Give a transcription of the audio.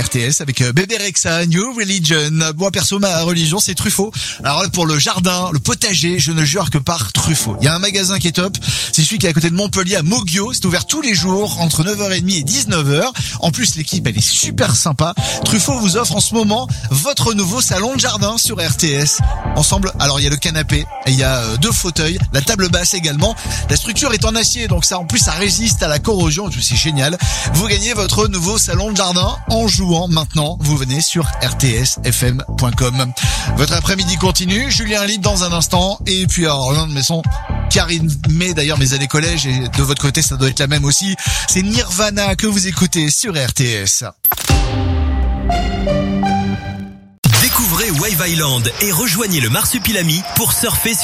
RTS avec Bébé Rexha, New Religion. Moi perso, ma religion c'est Truffaut. Alors là, pour le jardin, le potager, je ne jure que par Truffaut. Il y a un magasin qui est top, c'est celui qui est à côté de Montpellier à Moggio. C'est ouvert tous les jours entre 9h30 et 19h. En plus l'équipe elle est super sympa. Truffaut vous offre en ce moment votre nouveau salon de jardin sur RTS. Ensemble, alors il y a le canapé, il y a 2 fauteuils, la table basse également. La structure est en acier, donc ça en plus ça résiste à la corrosion, c'est génial. Vous gagnez votre nouveau salon de jardin en jouant maintenant. Vous venez sur rtsfm.com. Votre après-midi continue, Julien Libre dans un instant, et puis alors l'un de mes sons qui a rythmé d'ailleurs mes années collège, et de votre côté ça doit être la même aussi, c'est Nirvana que vous écoutez sur RTS. Découvrez Wave Island et rejoignez le Marsupilami pour surfer sur